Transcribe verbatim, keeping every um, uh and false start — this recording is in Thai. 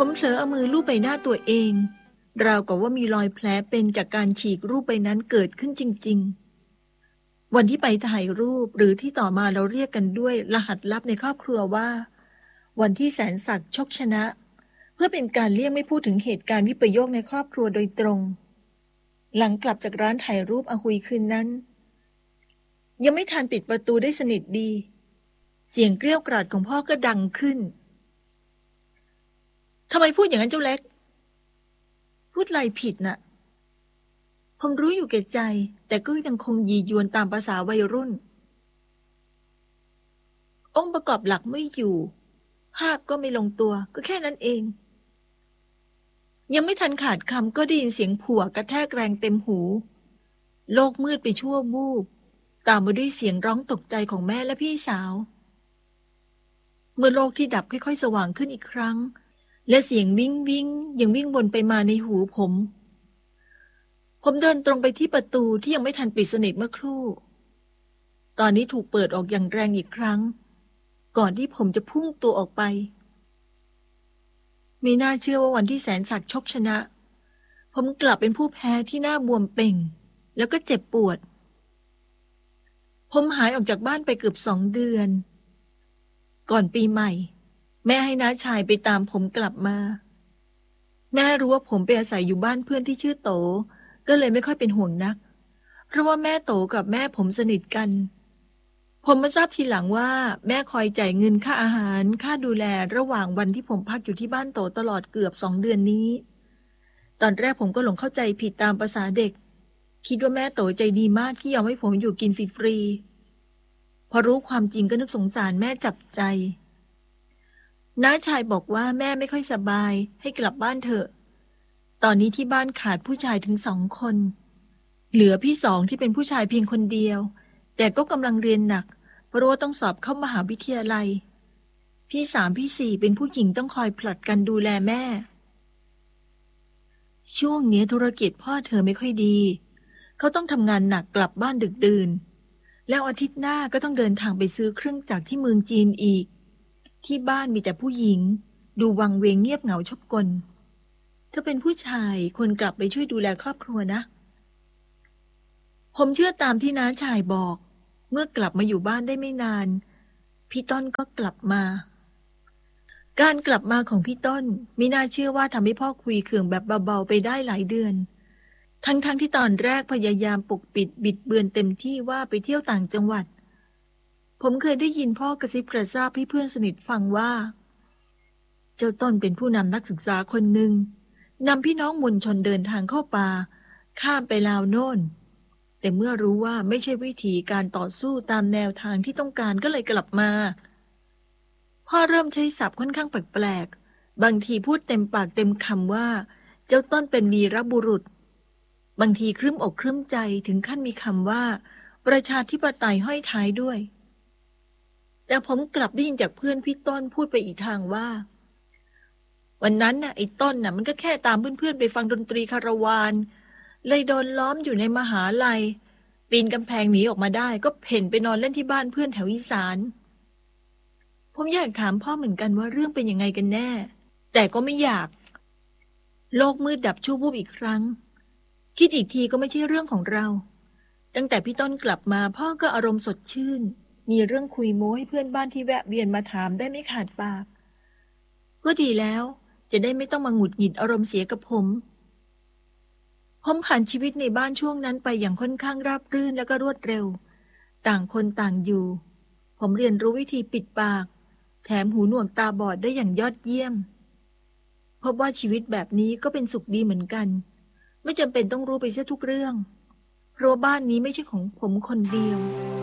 ผมเผลอเอามือลูบใบหน้าตัวเองราวกับว่ามีรอยแผลเป็นจากการฉีกรูปใบนั้นเกิดขึ้นจริงๆวันที่ไปถ่ายรูปหรือที่ต่อมาเราเรียกกันด้วยรหัสลับในครอบครัวว่าวันที่แสนศักดิ์ชกชนะเพื่อเป็นการเลี่ยงไม่พูดถึงเหตุการณ์วิปโยคในครอบครัวโดยตรงหลังกลับจากร้านถ่ายรูปอาหุยคืนนั้นยังไม่ทันปิดประตูได้สนิทดีเสียงเกรี้ยวกราดของพ่อก็ดังขึ้นทำไมพูดอย่างนั้นเจ้าเล็กพูดอะไรผิดน่ะผมรู้อยู่แก่ใจแต่ก็ยังคงยียวนตามภาษาวัยรุ่นองค์ประกอบหลักไม่อยู่ภาพก็ไม่ลงตัวก็แค่นั้นเองยังไม่ทันขาดคำก็ได้ยินเสียงผัวกระแทกแรงเต็มหูโลกมืดไปชั่ววูบตามมาด้วยเสียงร้องตกใจของแม่และพี่สาวเมื่อโลกที่ดับค่อยๆสว่างขึ้นอีกครั้งและเสียงวิ่งวิ่งยังวิ่งวนไปมาในหูผมผมเดินตรงไปที่ประตูที่ยังไม่ทันปิดสนิทเมื่อครู่ตอนนี้ถูกเปิดออกอย่างแรงอีกครั้งก่อนที่ผมจะพุ่งตัวออกไปไม่น่าเชื่อว่าวันที่แสนศักดิ์ชกชนะผมกลับเป็นผู้แพ้ที่หน้าบวมเป่งแล้วก็เจ็บปวดผมหายออกจากบ้านไปเกือบสองเดือนก่อนปีใหม่แม่ให้น้าชายไปตามผมกลับมาแม่รู้ว่าผมไปอาศัยอยู่บ้านเพื่อนที่ชื่อโตก็เลยไม่ค่อยเป็นห่วงนักเพราะว่าแม่โตกับแม่ผมสนิทกันผมมาทราบทีหลังว่าแม่คอยจ่ายเงินค่าอาหารค่าดูแลระหว่างวันที่ผมพักอยู่ที่บ้านโตตลอดเกือบสองเดือนนี้ตอนแรกผมก็หลงเข้าใจผิดตามภาษาเด็กคิดว่าแม่โตใจดีมากที่ยอมให้ผมอยู่กินฟรีๆพอรู้ความจริงก็นึกสงสารแม่จับใจน้าชายบอกว่าแม่ไม่ค่อยสบายให้กลับบ้านเถอะตอนนี้ที่บ้านขาดผู้ชายถึงสองคนเหลือพี่สองที่เป็นผู้ชายเพียงคนเดียวแต่ก็กำลังเรียนหนักเพราะว่าต้องสอบเข้ามหาวิทยาลัยพี่สามพี่สี่เป็นผู้หญิงต้องคอยผลัดกันดูแลแม่ช่วงนี้ธุรกิจพ่อเธอไม่ค่อยดีเขาต้องทำงานหนักกลับบ้านดึกดื่นแล้วอาทิตย์หน้าก็ต้องเดินทางไปซื้อเครื่องจักรที่เมืองจีนอีกที่บ้านมีแต่ผู้หญิงดูวังเวงเงียบเหงาชอบกลเธอเป็นผู้ชายควรกลับไปช่วยดูแลครอบครัวนะผมเชื่อตามที่น้าชายบอกเมื่อกลับมาอยู่บ้านได้ไม่นานพี่ต้นก็กลับมาการกลับมาของพี่ต้นไม่น่าเชื่อว่าทำให้พ่อคุยเคืองแบบเบาๆไปได้หลายเดือนทั้งๆ ท, ที่ตอนแรกพยายามปกปิดบิดเบือนเต็มที่ว่าไปเที่ยวต่างจังหวัดผมเคยได้ยินพ่อกระซิบกระซาบให้เพื่อนสนิทฟังว่าเจ้าต้นเป็นผู้นำนักศึกษาคนหนึ่งนำพี่น้องมวลชนเดินทางเข้าป่าข้ามไปลาวโน่นแต่เมื่อรู้ว่าไม่ใช่วิธีการต่อสู้ตามแนวทางที่ต้องการก็เลยกลับมาพ่อเริ่มใช้ศัพท์ค่อนข้างแปลกๆบางทีพูดเต็มปากเต็มคำว่าเจ้าต้นเป็นวีรบุรุษบางทีครึ้มอกครึ้มใจถึงขั้นมีคำว่าประชาธิปไตยห้อยท้ายด้วยแต่ผมกลับได้ยินจากเพื่อนพี่ต้นพูดไปอีกทางว่าวันนั้นน่ะไอ้ต้นน่ะมันก็แค่ตามเพื่อนๆไปฟังดนตรีคาราวานเลยโดนล้อมอยู่ในมหาลัยปีนกำแพงหนีออกมาได้ก็เพ่นไปนอนเล่นที่บ้านเพื่อนแถวอีสานผมอยากถามพ่อเหมือนกันว่าเรื่องเป็นยังไงกันแน่แต่ก็ไม่อยากโลกมืดดับชั่ววูบอีกครั้งคิดอีกทีก็ไม่ใช่เรื่องของเราตั้งแต่พี่ต้นกลับมาพ่อก็อารมณ์สดชื่นมีเรื่องคุยโม้ให้เพื่อนบ้านที่แวะเวียนมาถามได้ไม่ขาดปากก็ดีแล้วจะได้ไม่ต้องมาหงุดหงิดอารมณ์เสียกับผมผมผ่านชีวิตในบ้านช่วงนั้นไปอย่างค่อนข้างราบรื่นและก็รวดเร็วต่างคนต่างอยู่ผมเรียนรู้วิธีปิดปากแถมหูหนวกตาบอดได้อย่างยอดเยี่ยมพบว่าชีวิตแบบนี้ก็เป็นสุขดีเหมือนกันไม่จำเป็นต้องรู้ไปเสียทุกเรื่องเพราะบ้านนี้ไม่ใช่ของผมคนเดียว